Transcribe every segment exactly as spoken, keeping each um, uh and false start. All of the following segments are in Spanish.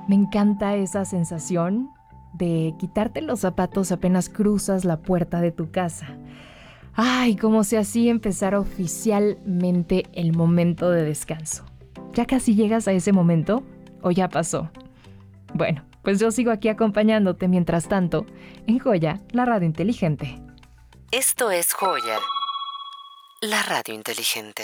Me encanta esa sensación de quitarte los zapatos apenas cruzas la puerta de tu casa. Ay, como si así empezara oficialmente el momento de descanso. ¿Ya casi llegas a ese momento o ya pasó? Bueno, pues yo sigo aquí acompañándote mientras tanto en Joya, la radio inteligente. Esto es Joya, la radio inteligente.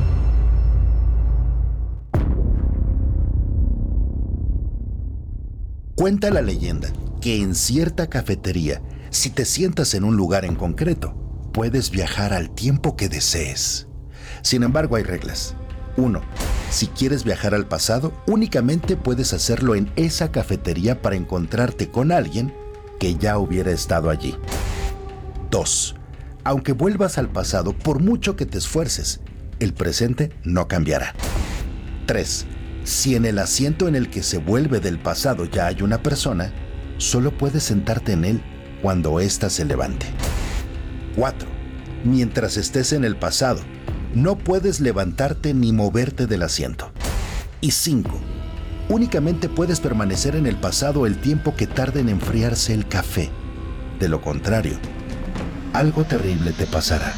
Cuenta la leyenda que en cierta cafetería, si te sientas en un lugar en concreto, puedes viajar al tiempo que desees. Sin embargo, hay reglas. uno. Si quieres viajar al pasado, únicamente puedes hacerlo en esa cafetería para encontrarte con alguien que ya hubiera estado allí. dos. Aunque vuelvas al pasado, por mucho que te esfuerces, el presente no cambiará. tres. Si en el asiento en el que se vuelve del pasado ya hay una persona, solo puedes sentarte en él cuando ésta se levante. cuatro. Mientras estés en el pasado, no puedes levantarte ni moverte del asiento. Y cinco. Únicamente puedes permanecer en el pasado el tiempo que tarde en enfriarse el café. De lo contrario, algo terrible te pasará.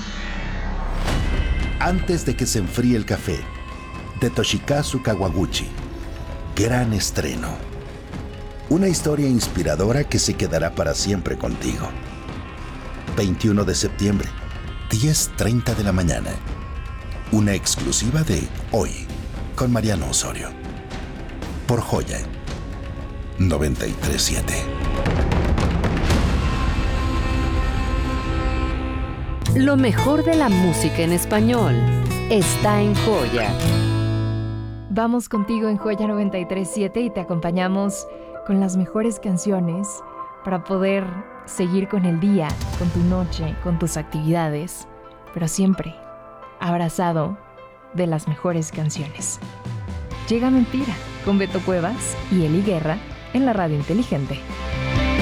Antes de que se enfríe el café, de Toshikazu Kawaguchi. Gran estreno. Una historia inspiradora que se quedará para siempre contigo. veintiuno de septiembre, diez treinta de la mañana. Una exclusiva de Hoy, con Mariano Osorio. Por Joya, noventa y tres punto siete. Lo mejor de la música en español está en Joya. Vamos contigo en Joya noventa y tres punto siete y te acompañamos con las mejores canciones para poder seguir con el día, con tu noche, con tus actividades, pero siempre abrazado de las mejores canciones. Llega Mentira con Beto Cuevas y Eli Guerra en la radio inteligente.